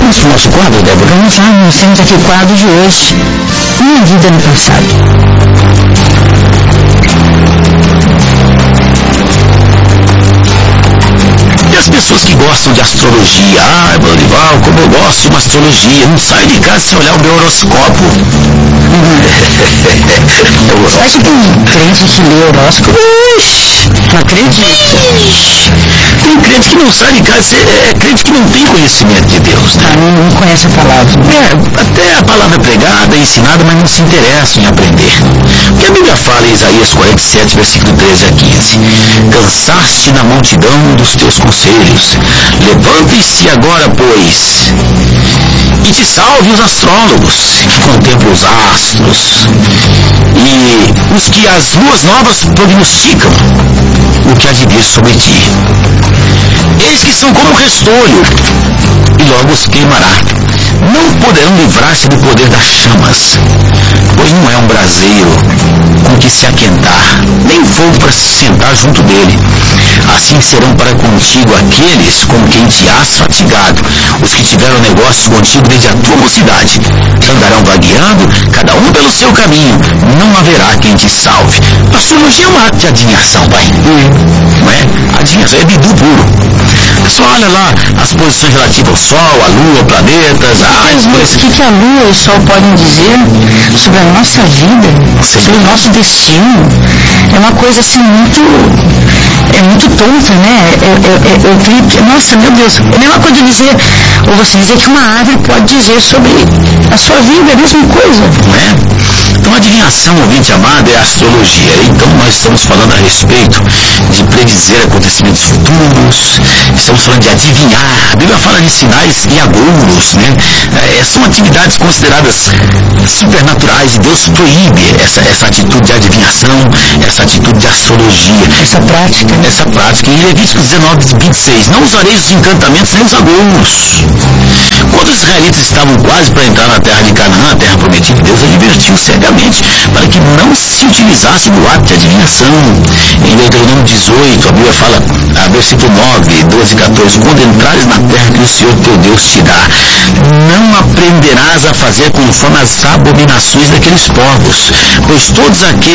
Vamos para o nosso quadro, Débora? Vamos lá, nós temos aqui o quadro de hoje, Minha Vida no Passado. E as pessoas que gostam de astrologia, Dorival, como eu gosto de uma astrologia, não saio de casa sem olhar o meu horoscopo. Será que tem crente que lê horóscopo? Não acredito. Tem crente que não sai de casa, é crente que não tem conhecimento de Deus, né? Não conhece a palavra. Até a palavra pregada, ensinada, mas não se interessa em aprender. O que a Bíblia fala em Isaías 47, versículo 13 a 15. Cansaste na multidão dos teus conselhos. Levante-se agora, pois, e te salve os astrólogos que contemplam os astros e os que as luas novas prognosticam o que há de vir sobre ti. Eis que são como restolho e logo os queimará. Não poderão livrar-se do poder das chamas, pois não é um braseiro com que se aquentar, nem fogo para se sentar junto dele. Assim serão para contigo aqueles com quem te has fatigado, os que tiveram negócios contigo desde a tua mocidade. Andarão vagueando, cada um pelo seu caminho, não haverá quem te salve. A astrologia é uma arte de adivinhação, pai. Não é? Adivinhação, é bidu puro. Só olha lá as posições relativas ao Sol, à Lua, planetas, O que a Lua e o Sol podem dizer sobre a nossa vida, sobre o nosso destino? É uma coisa assim muito tonta, né? Eu creio que, nossa, meu Deus, é a mesma coisa dizer, ou você dizer que uma árvore pode dizer sobre a sua vida, é a mesma coisa. Não é? Então, a adivinhação, ouvinte amado, é a astrologia. Então, nós estamos falando a respeito de predizer acontecimentos futuros, estamos falando de adivinhar. A Bíblia fala de sinais e agouros, né? São atividades consideradas supernaturais e Deus proíbe essa atitude de adivinhação, essa atitude de astrologia. Essa prática. Em Levítico 19, 26, não usareis os encantamentos nem os agouros. Quando os israelitas estavam quase para entrar na terra de Canaã, a terra prometida, Deus advertiu cegamente para que não se utilizasse do ato de adivinhação. Em Deuteronômio 18, a Bíblia fala, versículo 9, 12 e 14, quando entrares na terra que o Senhor teu Deus te dá, não aprenderás a fazer conforme as abominações daqueles povos, pois todo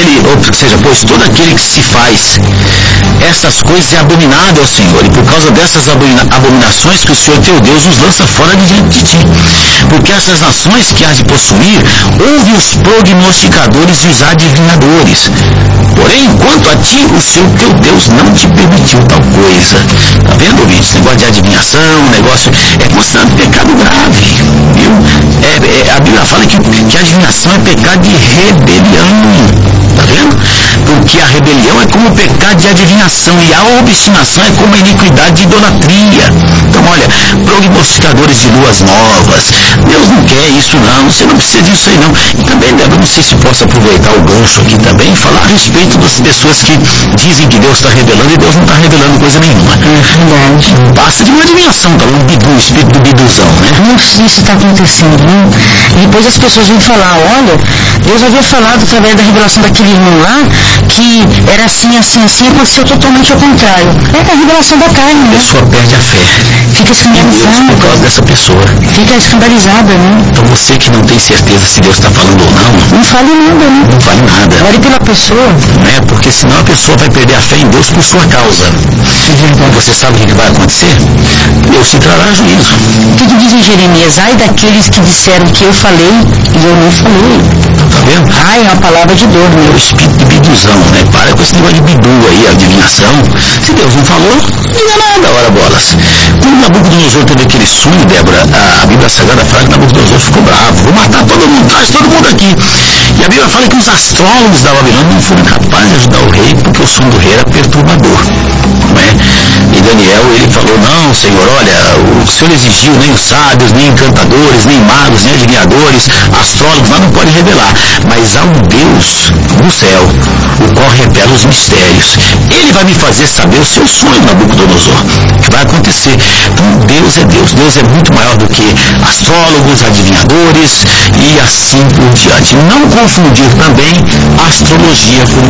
aquele que se faz estas coisas é abominável ao Senhor, e por causa dessas abominações que o Senhor teu Deus os lança fora de diante de ti. Porque essas nações que hás de possuir, ouve os prognosticadores e os adivinhadores. Porém, quanto a ti, o Senhor teu Deus não te permitiu tal coisa. Tá vendo, ouvinte? Esse negócio de adivinhação, negócio é considerado pecado grave, viu? A Bíblia fala que a adivinhação é pecado de rebelião. Tá vendo? Porque a rebelião é como o pecado de adivinhação e a obstinação é como a iniquidade de idolatria. Então, olha, prognosticadores de luas novas, Deus não quer isso não, você não precisa disso aí não. E também, Débora, não sei se posso aproveitar o gancho aqui também e falar a respeito das pessoas que dizem que Deus está revelando e Deus não está revelando coisa nenhuma. Basta de uma adivinhação, tá? O espírito do biduzão, né? Não sei se está acontecendo, não. E depois as pessoas vão falar, olha, Deus havia falado através da revelação daquele irmão lá, que era assim, aconteceu totalmente ao contrário. É a revelação da carne, né? A pessoa perde a fé. Fica escandalizada. Por causa dessa pessoa. Fica escandalizada, né? Então você que não tem certeza se Deus está falando ou não fale nada, né? Não fale nada. Ore pela pessoa. Né? Porque senão a pessoa vai perder a fé em Deus por sua causa. E você sabe o que vai acontecer? Deus te trará juízo. O que diz em Jeremias? Ai daqueles que disseram que eu falei e eu não falei. Tá vendo? Ai, é uma palavra de dor, né? É o espírito de biduzão, né? Para com esse negócio de bidu aí, adivinhação. Se Deus não falou, não diga nada, ora bolas. Quando Nabucodonosor teve aquele sonho, Débora, a Bíblia Sagrada fala que Nabucodonosor ficou bravo. Vou matar todo mundo, traz todo mundo aqui. E a Bíblia fala que os astrólogos da Babilônia não foram capazes de ajudar o rei, porque o sonho do rei era perturbador. Né? E Daniel, ele falou, não, Senhor, olha, o Senhor exigiu nem os sábios, nem encantadores, nem magos, nem adivinhadores, astrólogos, lá não pode revelar. Mas há um Deus no céu, o qual revela os mistérios. Ele vai me fazer saber o seu sonho, Nabucodonosor, que vai acontecer. Então, Deus é Deus. Deus é muito maior do que astrólogos, adivinhadores e assim por diante. Não confundir também a astrologia com